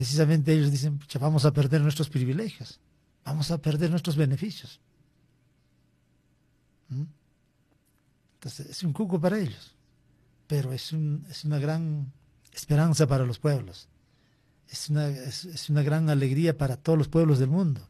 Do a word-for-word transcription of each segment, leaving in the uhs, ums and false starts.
Precisamente ellos dicen, pucha, vamos a perder nuestros privilegios, vamos a perder nuestros beneficios. ¿Mm? Entonces es un cuco para ellos, pero es, un, es una gran esperanza para los pueblos, es una, es, es una gran alegría para todos los pueblos del mundo,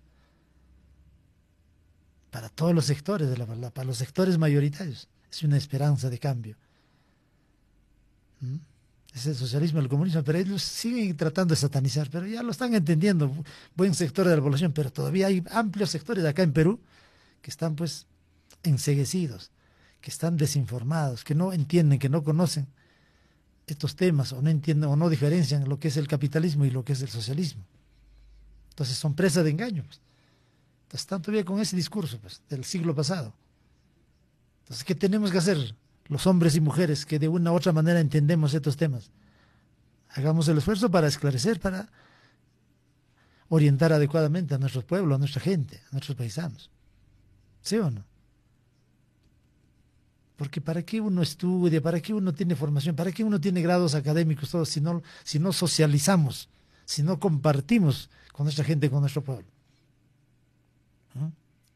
para todos los sectores de la verdad, para los sectores mayoritarios, es una esperanza de cambio. ¿Mm? Es el socialismo, el comunismo, pero ellos siguen tratando de satanizar, pero ya lo están entendiendo, buen sector de la población, pero todavía hay amplios sectores de acá en Perú que están pues enceguecidos, que están desinformados, que no entienden, que no conocen estos temas, o no entienden o no diferencian lo que es el capitalismo y lo que es el socialismo. Entonces son presas de engaño, pues. Entonces están todavía con ese discurso pues, del siglo pasado. Entonces, ¿qué tenemos que hacer? Los hombres y mujeres que de una u otra manera entendemos estos temas, hagamos el esfuerzo para esclarecer, para orientar adecuadamente a nuestro pueblo, a nuestra gente, a nuestros paisanos. ¿Sí o no? Porque ¿para qué uno estudia? ¿Para qué uno tiene formación? ¿Para qué uno tiene grados académicos? Todo, si no, si no socializamos, si no compartimos con nuestra gente, con nuestro pueblo. ¿Mm?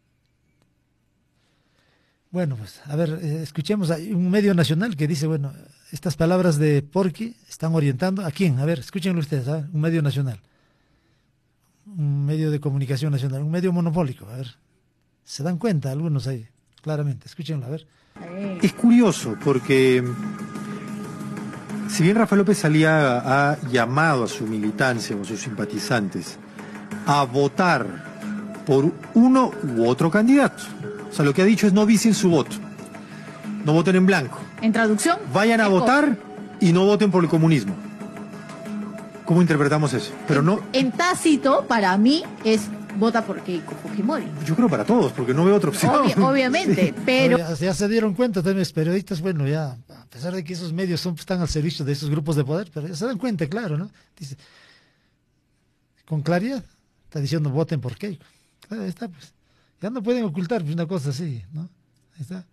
Bueno, pues, a ver, eh, escuchemos a un medio nacional que dice, bueno, estas palabras de Porky están orientando, ¿a quién? A ver, escúchenlo ustedes, ¿eh? Un medio nacional, un medio de comunicación nacional, un medio monopólico, a ver, se dan cuenta algunos ahí, claramente, escúchenlo, a ver. Es curioso, porque si bien Rafael López Aliaga ha llamado a su militancia o a sus simpatizantes a votar por uno u otro candidato, o sea, lo que ha dicho es no vicien su voto, no voten en blanco. En traducción, vayan a votar y no voten por el comunismo. ¿Cómo interpretamos eso? Pero en, no. En tácito, para mí, es vota por Keiko Fujimori. Yo creo para todos, porque no veo otra opción. Obvi obviamente, sí. Pero... Ya, ya se dieron cuenta también los periodistas, bueno, ya, a pesar de que esos medios son, están al servicio de esos grupos de poder, pero ya se dan cuenta, claro, ¿no? Dice, con claridad, está diciendo voten por Keiko. Claro, ahí está, pues. Ya no pueden ocultar pues, una cosa así, ¿no? Ahí está.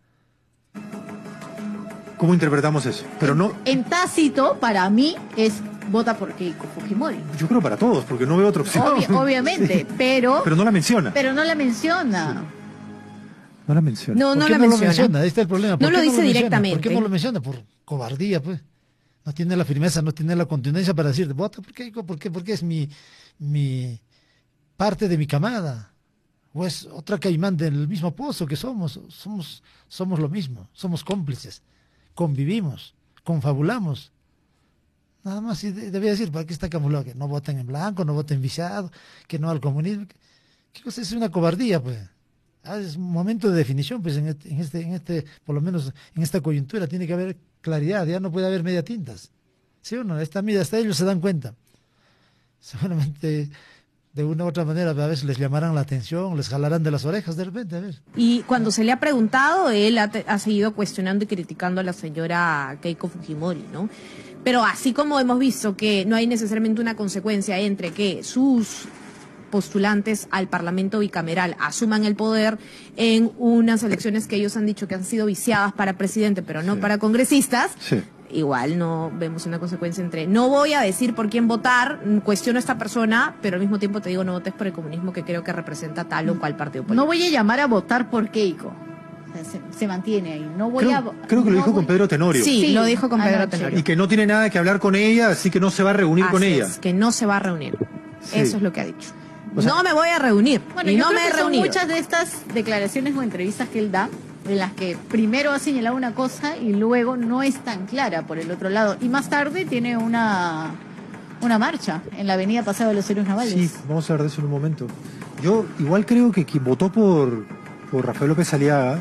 ¿Cómo interpretamos eso? Pero no. En tácito, para mí, es vota por Keiko Fujimori. Yo creo para todos, porque no veo otra opción. Obvi obviamente, sí. pero... Pero no la menciona. Pero no la menciona. Sí. No la menciona. No, no ¿Por qué la no menciona? Lo menciona? Ahí está el problema. No lo dice no lo directamente. ¿Por qué no lo menciona? Por cobardía, pues. No tiene la firmeza, no tiene la contundencia para decir, vota por Keiko, ¿por qué? Porque es mi, mi parte de mi camada. O es otra caimán del mismo pozo que somos. Somos, somos lo mismo, somos cómplices. Convivimos, confabulamos. Nada más y debía decir, ¿para qué está camuflado? Que no voten en blanco, no voten viciado, que no al comunismo. ¿Qué cosa es una cobardía, pues? Ah, es un momento de definición, pues en este, en este, en este, por lo menos en esta coyuntura tiene que haber claridad, ya no puede haber media tintas. ¿Sí o no? Esta mira, hasta ellos se dan cuenta. Seguramente de una u otra manera a veces les llamarán la atención, les jalarán de las orejas de repente, a ver. Y cuando se le ha preguntado, él ha, ha seguido cuestionando y criticando a la señora Keiko Fujimori, ¿no? Pero así como hemos visto que no hay necesariamente una consecuencia entre que sus postulantes al Parlamento bicameral asuman el poder en unas elecciones que ellos han dicho que han sido viciadas para presidente, pero no sí. para congresistas, sí. igual no vemos una consecuencia entre no voy a decir por quién votar, cuestiono a esta persona, pero al mismo tiempo te digo no votes por el comunismo que creo que representa tal o cual partido político. No voy a llamar a votar por Keiko. Se, se mantiene ahí. No voy creo, a, creo que lo no dijo voy... con Pedro Tenorio. Sí, sí, lo dijo con Pedro anoche. Tenorio. Y que no tiene nada que hablar con ella, así que no se va a reunir así con ella. Es, que no se va a reunir. Sí. Eso es lo que ha dicho. O sea, no me voy a reunir. Bueno, y yo no creo me he que reunido. Son muchas de estas declaraciones o entrevistas que él da, en las que primero ha señalado una cosa y luego no es tan clara por el otro lado. Y más tarde tiene una, una marcha en la avenida Paseo de los Héroes Navales. Sí, vamos a hablar de eso en un momento. Yo igual creo que quien votó por, por Rafael López Aliaga,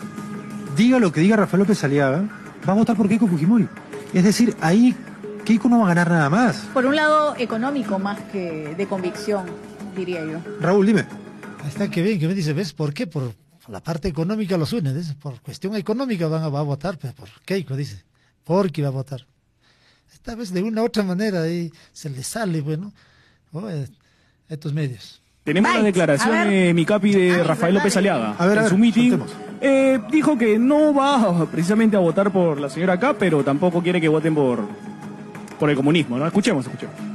diga lo que diga Rafael López Aliaga, va a votar por Keiko Fujimori. Es decir, ahí Keiko no va a ganar nada más. Por un lado económico más que de convicción, diría yo. Raúl, dime. Ahí está, qué bien, que me dice, ¿ves por qué? Por la parte económica los une, dice, por cuestión económica van a, va a votar, pues, por Keiko, dice, porque va a votar. Esta vez de una u otra manera ahí se le sale, bueno, oh, estos medios. Tenemos la declaración de mi capi de Ay, Rafael López Aliaga. A ver, a en ver, su meeting eh, dijo que no va precisamente a votar por la señora acá, pero tampoco quiere que voten por, por el comunismo, ¿no? Escuchemos, escuchemos.